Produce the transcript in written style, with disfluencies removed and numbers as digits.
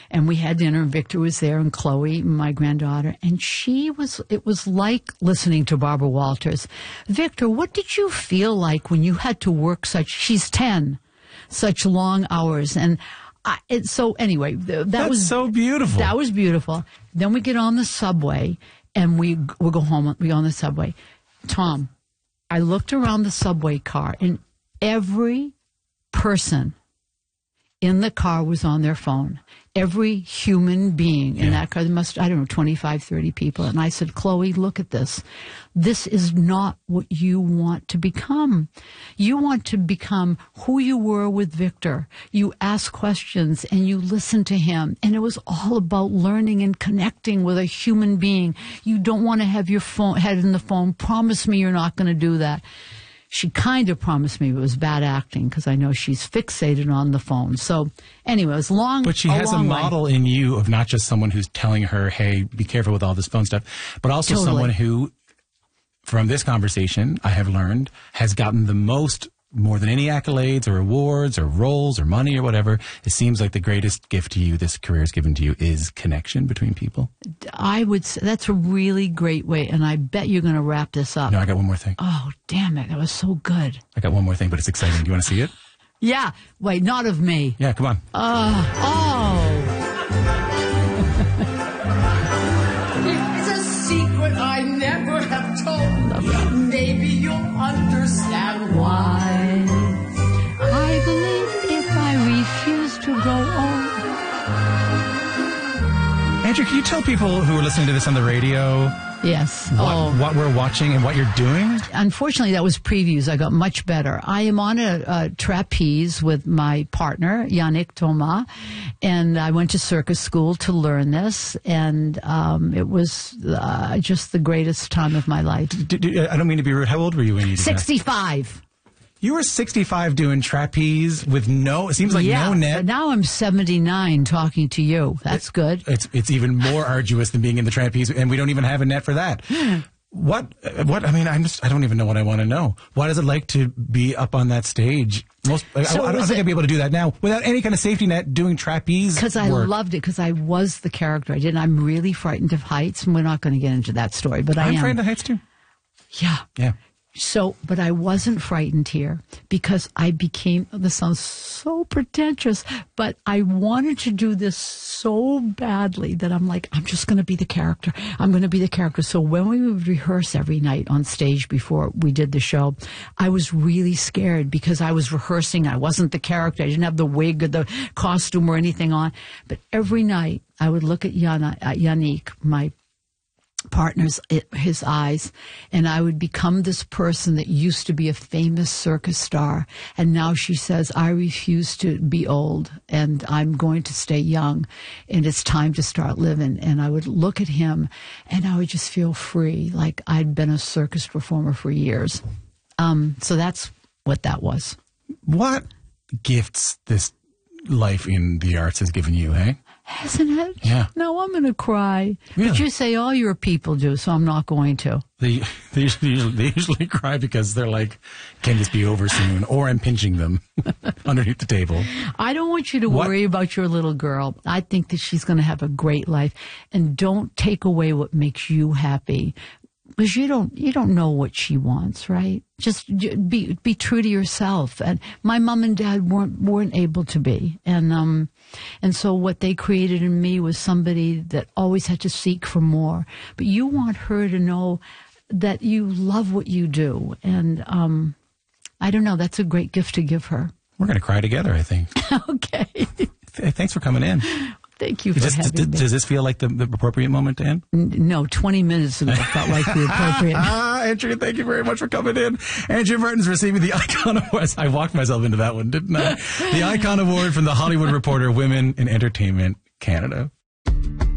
And we had dinner, and Victor was there, and Chloe, my granddaughter, and it was like listening to Barbara Walters. Victor, what did you feel like when you had to work she's 10, such long hours? And so anyway, that was so beautiful. That was beautiful. Then we get on the subway, and we'll go home. We go on the subway. Tom, I looked around the subway car, and every person in the car was on their phone. Every human being in that car, there must, 25, 30 people. And I said, Chloe, look at this. This is not what you want to become. You want to become who you were with Victor. You ask questions and you listen to him. And it was all about learning and connecting with a human being. You don't want to have your head in the phone. Promise me you're not going to do that. She kind of promised me, but it was bad acting because I know she's fixated on the phone. So anyway, it was long. But she has a model in you of not just someone who's telling her, hey, be careful with all this phone stuff, but also someone who, from this conversation, I have learned, has gotten more than any accolades or awards or roles or money or whatever. It seems like the greatest gift to you this career has given to you is connection between people. I would say that's a really great way, and I bet you're going to wrap this up. No, I got one more thing. Oh, damn it. That was so good. I got one more thing, but it's exciting. Do you want to see it? Yeah. Wait, not of me. Yeah, come on. It's a secret I never have told. Maybe you'll understand why. I believe if I refuse to grow old. Andrew, can you tell people who are listening to this on the radio Yes. what we're watching and what you're doing? Unfortunately, that was previews. I got much better. I am on a trapeze with my partner, Yannick Thomas, and I went to circus school to learn this, and it was just the greatest time of my life. I don't mean to be rude. How old were you when you did 65. That? You were 65 doing trapeze with it seems like no net. But now I'm 79 talking to you. That's good. It's even more arduous than being in the trapeze, and we don't even have a net for that. What, I mean, I don't even know what I want to know. What is it like to be up on that stage? I don't think I'd be able to do that now without any kind of safety net doing trapeze Because I loved it, because I was the character. I'm really frightened of heights, and we're not going to get into that story, but I'm frightened of heights too. Yeah. Yeah. So, but I wasn't frightened here because this sounds so pretentious, but I wanted to do this so badly that I'm like, I'm just going to be the character. I'm going to be the character. So when we would rehearse every night on stage before we did the show, I was really scared because I was rehearsing. I wasn't the character. I didn't have the wig or the costume or anything on. But every night I would look at Yannick, my partner's his eyes, and I would become this person that used to be a famous circus star, and now she says, I refuse to be old and I'm going to stay young and it's time to start living. And I would look at him and I would just feel free, like I'd been a circus performer for years. So that's what that was. What gifts this life in the arts has given you, eh? Hasn't it? Yeah. No, I'm going to cry. Really? But you say all your people do, so I'm not going to. They usually cry because they're like, can this be over soon? Or I'm pinching them underneath the table. I don't want you to worry about your little girl. I think that she's going to have a great life. And don't take away what makes you happy. Because you don't know what she wants, right? Just be true to yourself. And my mom and dad weren't able to be. And so what they created in me was somebody that always had to seek for more. But you want her to know that you love what you do. And I don't know, that's a great gift to give her. We're going to cry together, I think. Okay. Thanks for coming in. Thank you for having me. Does this feel like the appropriate moment to end? No, 20 minutes ago felt like the appropriate. Andrew, thank you very much for coming in. Andrew Martin's receiving the Icon Award. I walked myself into that one, didn't I? The Icon Award from the Hollywood Reporter, Women in Entertainment Canada.